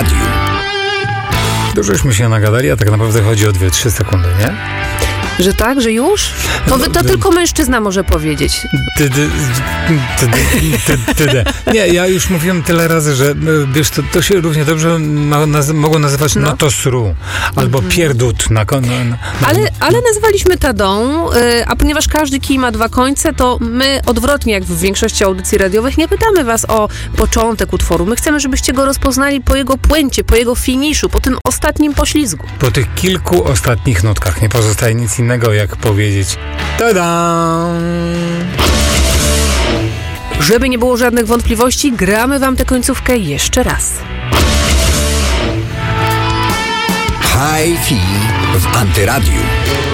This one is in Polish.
Antyradiu. Dużośmy się nagadali, a tak naprawdę chodzi o 2-3 sekundy, nie? Że tak, że już? To tylko mężczyzna może powiedzieć. Nie, ja już mówiłem tyle razy, że wiesz, to się równie dobrze mogło nazywać natosru albo pierdut. Ale nazwaliśmy tadą, a ponieważ każdy kij ma 2 końce, to my odwrotnie jak w większości audycji radiowych nie pytamy was o początek utworu. My chcemy, żebyście go rozpoznali po jego puencie, po jego finiszu, po tym ostatnim poślizgu. Po tych kilku ostatnich nutkach nie pozostaje nic innego, jak powiedzieć tada! Żeby nie było żadnych wątpliwości, gramy wam tę końcówkę jeszcze raz. Hi-Fi w Antyradiu.